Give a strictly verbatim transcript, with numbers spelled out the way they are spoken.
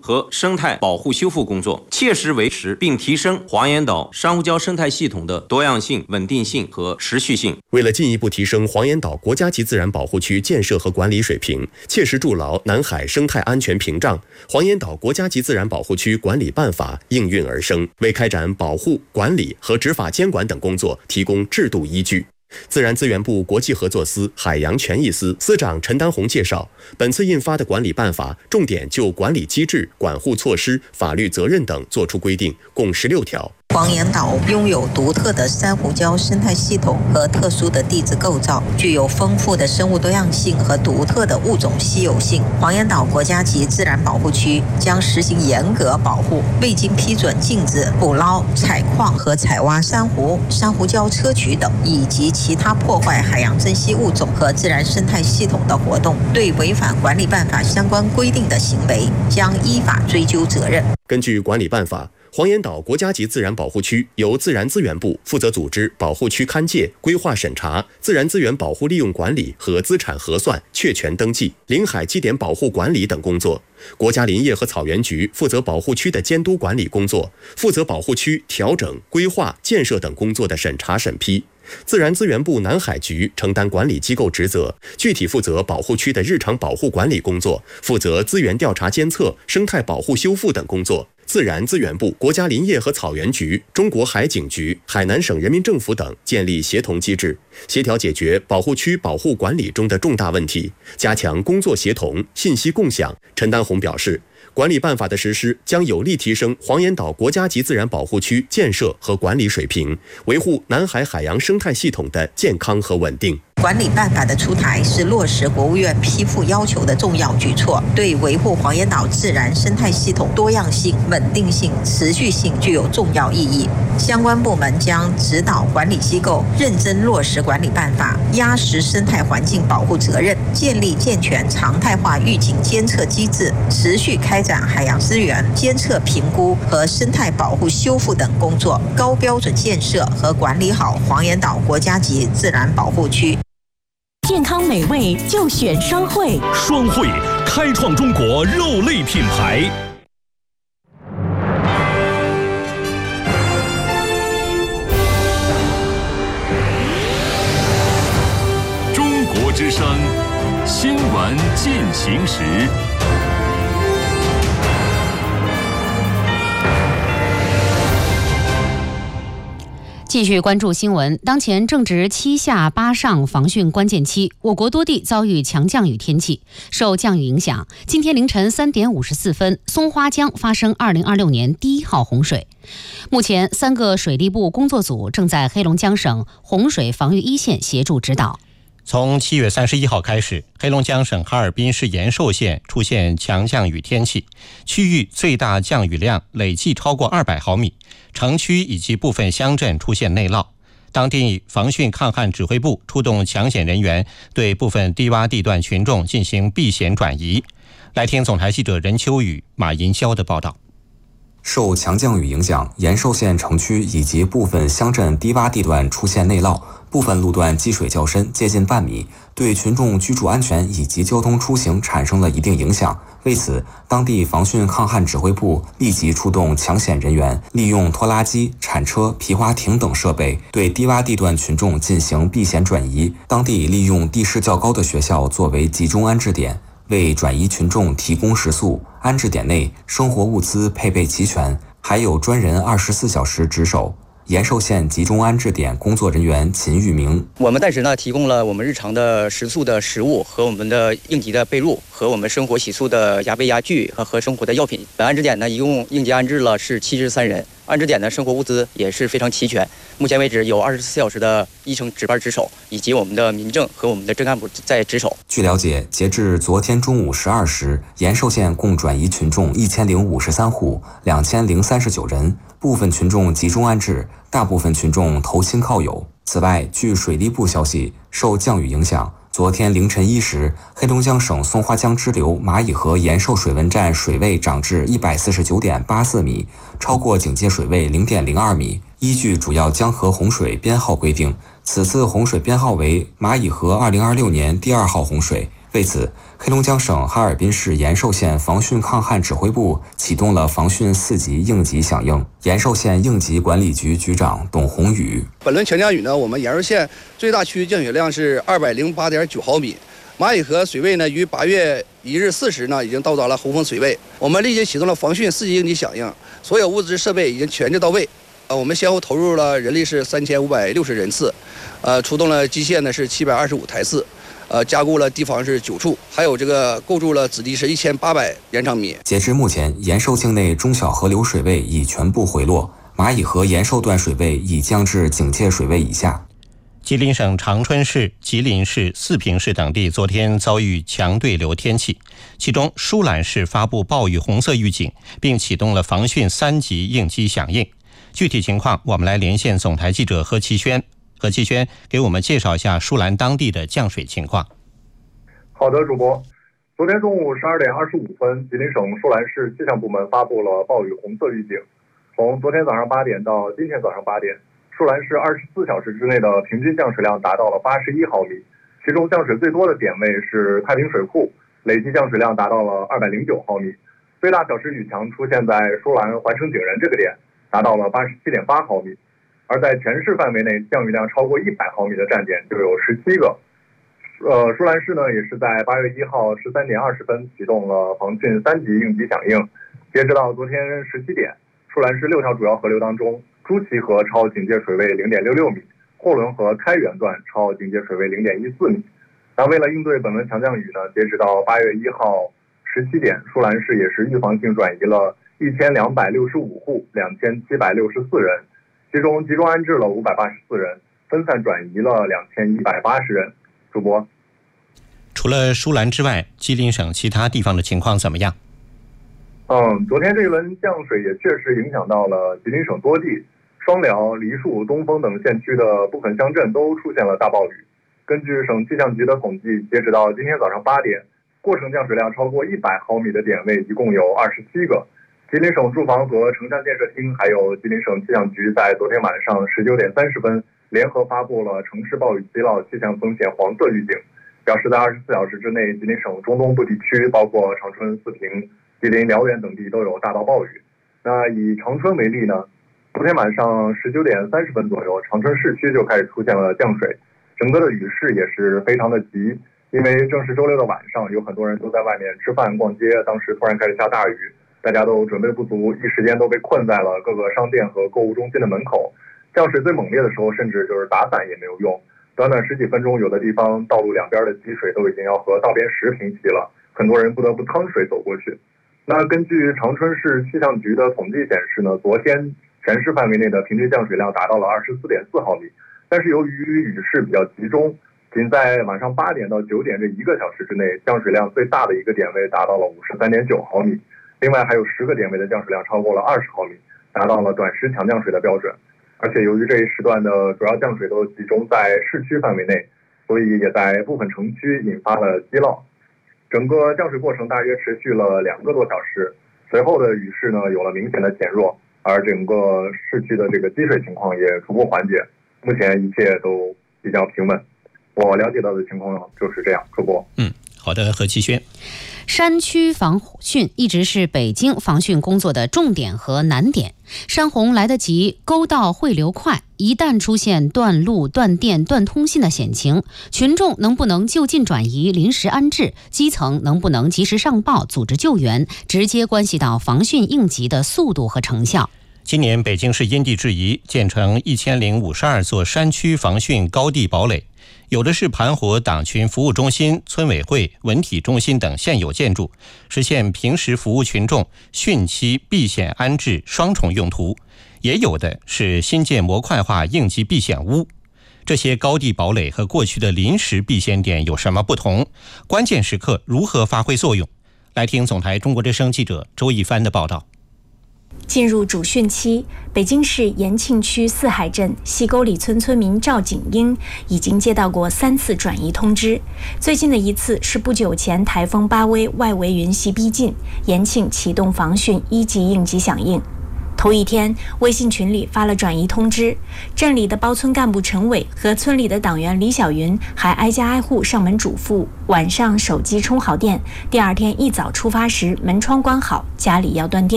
和生态保护修复工作，切实维持并提升黄岩岛珊瑚礁生态系统的多样性、稳定性和持续性。 为了进一步提升黄岩岛国家级自然保护区建设和管理水平，切实筑牢南海生态安全屏障，黄岩岛国家级自然保护区管理办法应运而生，为开展保护、管理和执法监管等工作提供制度依据。自然资源部国际合作司海洋权益司司长陈丹红介绍，本次印发的管理办法重点就管理机制、管护措施、法律责任等作出规定，共十六条。 黄岩岛拥有独特的珊瑚礁生态系统和特殊的地质构造，具有丰富的生物多样性和独特的物种稀有性。黄岩岛国家级自然保护区将实行严格保护，未经批准禁止捕捞、采矿和采挖珊瑚、珊瑚礁砗磲等，以及其他破坏海洋珍稀物种和自然生态系统的活动。对违反管理办法相关规定的行为，将依法追究责任。 根据管理办法，黄岩岛国家级自然保护区由自然资源部负责组织保护区勘界、规划审查、自然资源保护利用管理和资产核算、确权登记、领海基点保护管理等工作。国家林业和草原局负责保护区的监督管理工作，负责保护区调整、规划、建设等工作的审查审批。自然资源部南海局承担管理机构职责，具体负责保护区的日常保护管理工作，负责资源调查监测、生态保护修复等工作。自然资源部、国家林业和草原局、中国海警局、海南省人民政府等建立协同机制，协调解决保护区保护管理中的重大问题，加强工作协同、信息共享。陈丹红表示，管理办法的实施将有力提升黄岩岛国家级自然保护区建设和管理水平，维护南海海洋生态系统的健康和稳定。 管理办法的出台是落实国务院批复要求的重要举措，对维护黄岩岛自然生态系统多样性、稳定性、持续性具有重要意义。相关部门将指导管理机构认真落实管理办法，压实生态环境保护责任，建立健全常态化预警监测机制，持续开展海洋资源监测评估和生态保护修复等工作，高标准建设和管理好黄岩岛国家级自然保护区。 健康美味就选双汇， 双汇开创中国肉类品牌。中国之声新闻进行时。 继续关注新闻，当前正值七下八上防汛关键期，我国多地遭遇强降雨天气。受降雨影响，今天凌晨三点五十四分，松花江发生二零二六年第一号洪水。目前，三个水利部工作组正在黑龙江省洪水防御一线协助指导。 从七月三十一号开始，黑龙江省哈尔滨市延寿县出现强降雨天气，区域最大降雨量累计超过二百毫米，城区以及部分乡镇出现内涝。当地防汛抗旱指挥部出动抢险人员，对部分低洼地段群众进行避险转移。来听总台记者任秋雨、马银霄的报道。 受强降雨影响，延寿县城区以及部分乡镇低洼地段出现内涝，部分路段积水较深，接近半米，对群众居住安全以及交通出行产生了一定影响。为此，当地防汛抗旱指挥部立即出动抢险人员，利用拖拉机、铲车、皮划艇等设备，对低洼地段群众进行避险转移。当地利用地势较高的学校作为集中安置点，为转移群众提供食宿。安置点内生活物资配备齐全，还有专人二十四小时值守。延寿县集中安置点工作人员秦玉明： 我们暂时呢提供了我们日常的食宿的食物和我们的应急的被褥和我们生活洗漱的牙杯牙具和和生活的药品。本安置点呢一共应急安置了是七十三人，安置点的生活物资也是非常齐全。目前为止有二十四小时的医生值班值守，以及我们的民政和我们的镇干部在值守。 据了解，截至昨天中午十二时，延寿县共转移群众一千零五十三户，两千零三十九人，部分群众集中安置，大部分群众投亲靠友。此外，据水利部消息，受降雨影响，昨天凌晨一时，黑龙江省松花江支流蚂蚁河延寿水文站水位涨至一百四十九点八四米，超过警戒水位零点零二米。依据主要江河洪水编号规定，此次洪水编号为蚂蚁河二零二六年第二号洪水。 为此，黑龙江省哈尔滨市延寿县防汛抗旱指挥部启动了防汛四级应急响应。延寿县应急管理局局长董宏宇： 本轮强降雨呢，我们延寿县最大区域降雪量是二百零八点九毫米，马以河水位呢于八月一日四时呢已经到达了洪峰水位。我们立即启动了防汛四级应急响应，所有物资设备已经全制到位。呃，我们先后投入了人力是三千五百六十人次，呃，出动了机械呢是七百二十五台次。呃，加固了堤防是九处，还有这个构筑了子堤是一千八百延长米。 截至目前，延寿境内中小河流水位已全部回落，马以河延寿段水位已降至警戒水位以下。 吉林省长春市、吉林市、四平市等地昨天遭遇强对流天气，其中舒兰市发布暴雨红色预警，并启动了防汛三级应急响应。具体情况，我们来连线总台记者何其轩。何其轩给我们介绍一下舒兰当地的降水情况。 好的，主播。昨天中午十二点二十五分，吉林省舒兰市气象部门发布了暴雨红色预警。从昨天早上八点到今天早上八点，舒兰市二十四小时之内的平均降水量达到了八十一毫米，其中降水最多的点位是太平水库，累计降水量达到了二百零九毫米，最大小时雨强出现在舒兰环城井人这个点，达到了八十七点八毫米。而在全市范围内降雨量超过一百毫米的站点就有十七个。呃，舒兰市呢也是在八月一号十三点二十分启动了防汛三级应急响应。截止到昨天十七点，舒兰市六条主要河流当中，朱旗河超警戒水位零点六六米，霍伦河开源段超警戒水位零点一四米。那为了应对本轮强降雨呢，截止到八月一号十七点，舒兰市也是预防性转移了一千两百六十五户两千七百六十四人。其中集中安置了五百八十四人，分散转移了两千一百八十人。主播， 除了舒兰之外，吉林省其他地方的情况怎么样？ 嗯，昨天这一轮降水也确实影响到了吉林省多地，双辽、梨树、东风等县区的部分乡镇都出现了大暴雨。根据省气象局的统计，截止到今天早上八点，过程降水量超过一百毫米的点位一共有二十七个。吉林省住房和城乡建设厅还有吉林省气象局在昨天晚上十九点三十分联合发布了城市暴雨急涝气象风险黄色预警，表示在二十四小时之内，吉林省中东部地区，包括长春、四平、吉林、辽源等地都有大到暴雨。那以长春为例呢，昨天晚上十九点三十分左右，长春市区就开始出现了降水，整个的雨势也是非常的急，因为正是周六的晚上，有很多人都在外面吃饭逛街，当时突然开始下大雨。大家都准备不足，一时间都被困在了各个商店和购物中心的门口。降水最猛烈的时候，甚至就是打伞也没有用。短短十几分钟，有的地方道路两边的积水都已经要和道边石平齐了，很多人不得不趟水走过去。那根据长春市气象局的统计显示呢，昨天全市范围内的平均降水量达到了二十四点四毫米，但是由于雨势比较集中，仅在晚上八点到九点这一个小时之内，降水量最大的一个点位达到了五十三点九毫米。另外还有十个点位的降水量超过了二十毫米，达到了短时强降水的标准。而且由于这一时段的主要降水都集中在市区范围内，所以也在部分城区引发了积涝。整个降水过程大约持续了两个多小时，随后的雨势呢有了明显的减弱，而整个市区的这个积水情况也逐步缓解，目前一切都比较平稳。我了解到的情况呢就是这样。主播， 嗯，好的，何其轩。 山区防汛一直是北京防汛工作的重点和难点。山洪来得急，沟道汇流快，一旦出现断路、断电、断通信的险情，群众能不能就近转移、临时安置，基层能不能及时上报、组织救援，直接关系到防汛应急的速度和成效。 今年北京市因地制宜建成一千零五十二座山区防汛高地堡垒，有的是盘活党群服务中心、村委会、文体中心等现有建筑，实现平时服务群众、汛期避险安置双重用途；也有的是新建模块化应急避险屋。这些高地堡垒和过去的临时避险点有什么不同？关键时刻如何发挥作用？来听总台中国之声记者周一帆的报道。 进入主汛期，北京市延庆区四海镇西沟里村村民赵景英已经接到过三次转移通知。最近的一次是不久前台风巴威外围云系逼近，延庆启动防汛一级应急响应。 头一天，微信群里发了转移通知，镇里的包村干部陈伟和村里的党员李小云还挨家挨户上门嘱咐，晚上手机充好电，第二天一早出发时门窗关好，家里要断电。